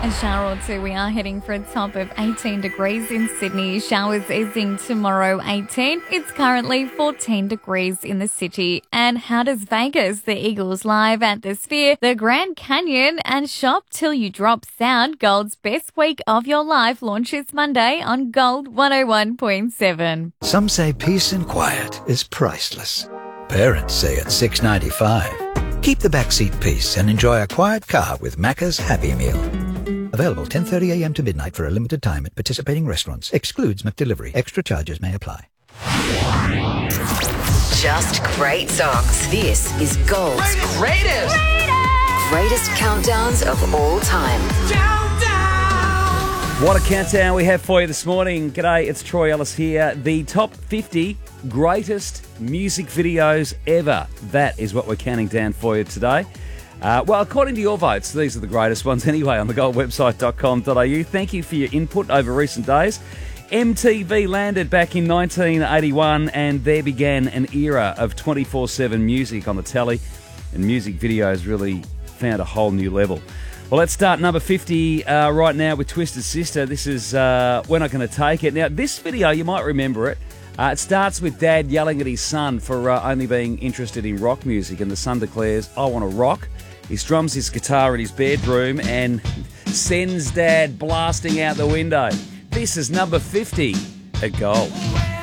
A shower or two. We are heading for a top of 18 degrees in Sydney. Showers easing tomorrow, 18. It's currently 14 degrees in the city. And how does Vegas, the Eagles live at the Sphere, the Grand Canyon, and Shop Till You Drop Sound, Gold's best week of your life, launches Monday on Gold 101.7. Some say peace and quiet is priceless. Parents say it's $6.95. Keep the backseat peace and enjoy a quiet car with Macca's Happy Meal. Available 10:30 a.m. to midnight for a limited time at participating restaurants. Excludes McDelivery. Extra charges may apply. Just great songs. This is Gold's greatest countdowns of all time. What a countdown we have for you this morning. G'day, it's Troy Ellis here. The top 50 greatest music videos ever. That is what we're counting down for you today. Well, according to your votes, these are the greatest ones anyway on thegoldwebsite.com.au. Thank you for your input over recent days. MTV landed back in 1981 and there began an era of 24/7 music on the telly, and music videos really found a whole new level. Well, let's start number 50 right now with Twisted Sister. This is We're Not Gonna Take It. Now, this video, you might remember it. It starts with Dad yelling at his son for only being interested in rock music, and the son declares, "I want to rock." He strums his guitar in his bedroom and sends Dad blasting out the window. This is number 50 at Gold.